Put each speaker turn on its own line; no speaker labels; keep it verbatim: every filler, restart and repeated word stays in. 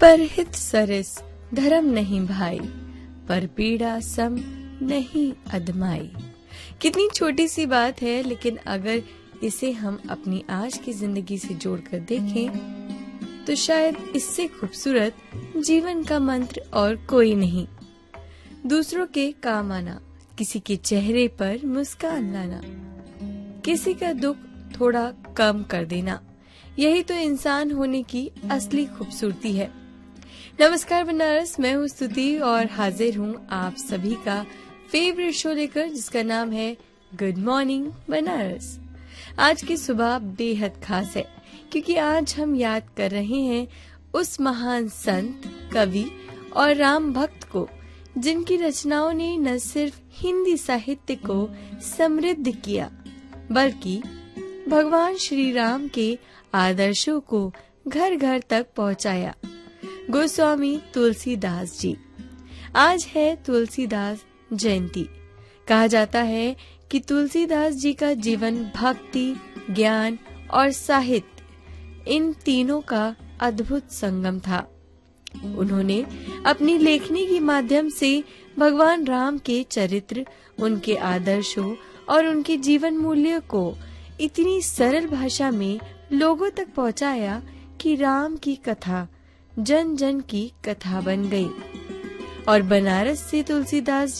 परहित सरस धर्म नहीं भाई, पर पीड़ा सम नहीं अदमाई। कितनी छोटी सी बात है, लेकिन अगर इसे हम अपनी आज की जिंदगी से जोड़कर देखें तो शायद इससे खूबसूरत जीवन का मंत्र और कोई नहीं। दूसरों के काम आना, किसी के चेहरे पर मुस्कान लाना, किसी का दुख थोड़ा कम कर देना, यही तो इंसान होने की असली खूबसूरती है। नमस्कार बनारस, मैं हूँ स्तुति और हाजिर हूँ आप सभी का फेवरेट शो लेकर, जिसका नाम है गुड मॉर्निंग बनारस। आज की सुबह बेहद खास है क्योंकि आज हम याद कर रहे हैं उस महान संत, कवि और राम भक्त को जिनकी रचनाओं ने न सिर्फ हिंदी साहित्य को समृद्ध किया बल्कि भगवान श्री राम के आदर्शों को घर घर तक पहुंचाया। गोस्वामी तुलसीदास जी। आज है तुलसीदास जयंती। कहा जाता है कि तुलसीदास जी का जीवन भक्ति, ज्ञान और साहित्य, इन तीनों का अद्भुत संगम था। उन्होंने अपनी लेखनी के माध्यम से भगवान राम के चरित्र, उनके आदर्शों और उनके जीवन मूल्यों को इतनी सरल भाषा में लोगों तक पहुंचाया कि राम की कथा जन जन की कथा बन गई। और बनारस से तुलसीदास